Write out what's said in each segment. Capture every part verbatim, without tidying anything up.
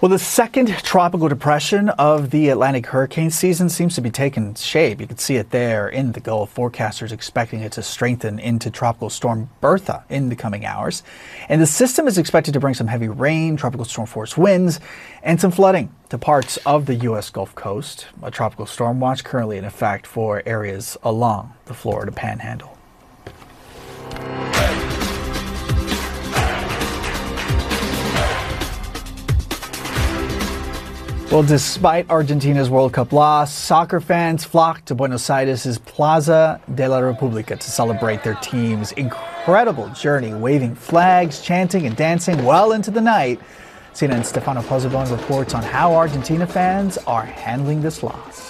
Well, the second tropical depression of the Atlantic hurricane season seems to be taking shape. You can see it there in the Gulf. Forecasters expecting it to strengthen into Tropical Storm Bertha in the coming hours. And the system is expected to bring some heavy rain, tropical storm force winds, and some flooding to parts of the U S Gulf Coast. A tropical storm watch currently in effect for areas along the Florida Panhandle. Well, despite Argentina's World Cup loss, soccer fans flocked to Buenos Aires' Plaza de la República to celebrate their team's incredible journey, waving flags, chanting, and dancing well into the night. C N N's Stefano Pozzebon reports on how Argentina fans are handling this loss.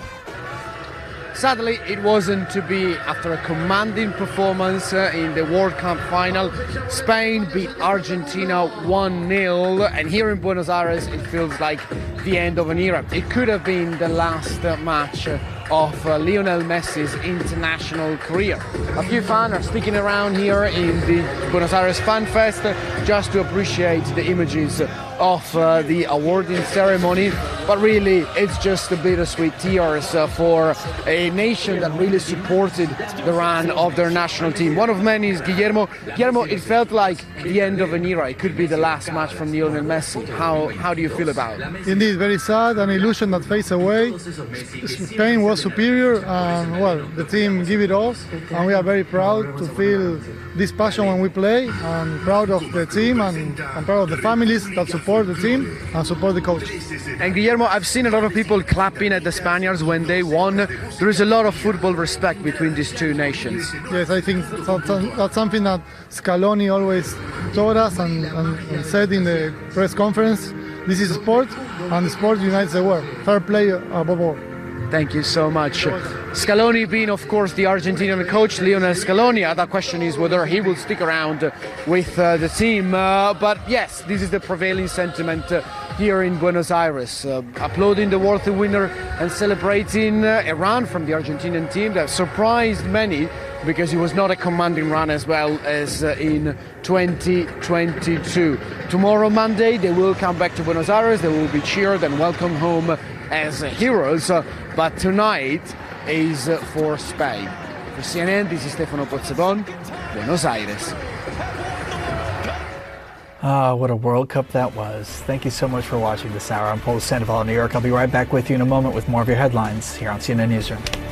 Sadly, it wasn't to be. After a commanding performance uh, in the World Cup final, Spain beat Argentina one nil, and here in Buenos Aires it feels like the end of an era. It could have been the last uh, match uh, of uh, Lionel Messi's international career. A few fans are sticking around here in the Buenos Aires Fan Fest uh, just to appreciate the images of uh, the awarding ceremony, but really it's just a bittersweet tears uh, for a nation that really supported the run of their national team. One of many is Guillermo. Guillermo, it felt like the end of an era. It could be the last match from Lionel Messi. How how do you feel about it? Indeed, very sad, an illusion that fades away. Spain was superior, and well, the team gave it all, and we are very proud to feel this passion when we play, and proud of the team, and, and proud of the families that support the team and support the coach. And Guillermo, I've seen a lot of people clapping at the Spaniards when they won. There is a lot of football respect between these two nations. Yes, I think that's something that Scaloni always told us and, and, and said in the press conference. This is sport, and sport unites the world. Fair play above all. Thank you so much. Scaloni being, of course, the Argentinian coach, Lionel Scaloni. The question is whether he will stick around with uh, the team. Uh, but yes, this is the prevailing sentiment uh, here in Buenos Aires. Uh, applauding the worthy winner and celebrating uh, a run from the Argentinian team that surprised many, because it was not a commanding run as well as uh, in twenty twenty-two. Tomorrow, Monday, they will come back to Buenos Aires. They will be cheered and welcomed home as heroes, uh, but tonight is uh, for Spain. For C N N, this is Stefano Pozzebon, Buenos Aires. Ah, what a World Cup that was. Thank you so much for watching this hour. I'm Paul Sandoval in New York. I'll be right back with you in a moment with more of your headlines here on C N N Newsroom.